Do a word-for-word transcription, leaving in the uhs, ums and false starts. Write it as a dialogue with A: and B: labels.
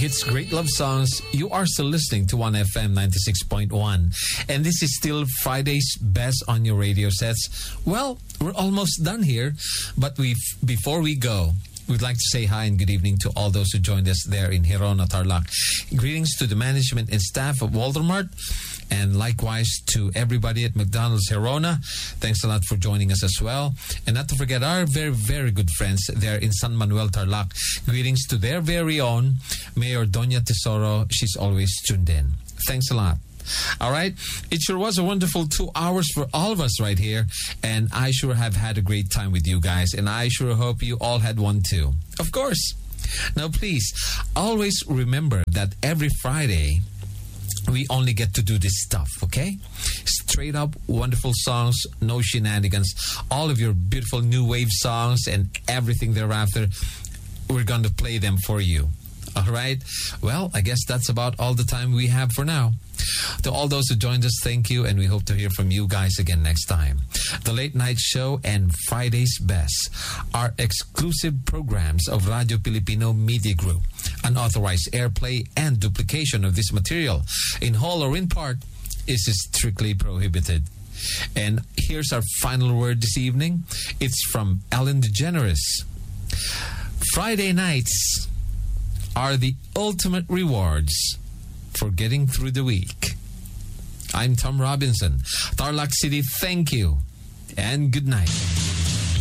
A: hits, great love songs. You are still listening to one F M ninety-six point one. And this is still Friday's Best on your radio sets. Well, we're almost done here. But we, before we go, we'd like to say hi and good evening to all those who joined us there in Hirona, Tarlac. Greetings to the management and staff of Waltermart. And likewise to everybody at McDonald's Hirona. Thanks a lot for joining us as well. And not to forget our very, very good friends there in San Manuel, Tarlac. Greetings to their very own Mayor Doña Tesoro. She's always tuned in. Thanks a lot. All right. It sure was a wonderful two hours for all of us right here. And I sure have had a great time with you guys. And I sure hope you all had one too. Of course. Now, please, always remember that every Friday, we only get to do this stuff, okay? Straight up wonderful songs, no shenanigans. All of your beautiful new wave songs and everything thereafter, we're going to play them for you. All right? Well, I guess that's about all the time we have for now. To all those who joined us, thank you, and we hope to hear from you guys again next time. The Late Night Show and Friday's Best are exclusive programs of Radio Filipino Media Group. Unauthorized airplay and duplication of this material, in whole or in part, is strictly prohibited. And here's our final word this evening. It's from Ellen DeGeneres. Friday nights are the ultimate rewards for getting through the week. I'm Tom Robinson. Tarlac City, thank you, and good night.